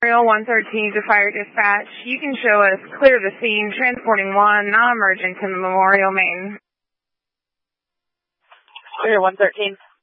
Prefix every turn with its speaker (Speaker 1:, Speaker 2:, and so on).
Speaker 1: Memorial 113 to Fire Dispatch. You can show us clear the scene, transporting 1, non-emergent to the Memorial Main.
Speaker 2: Clear 113.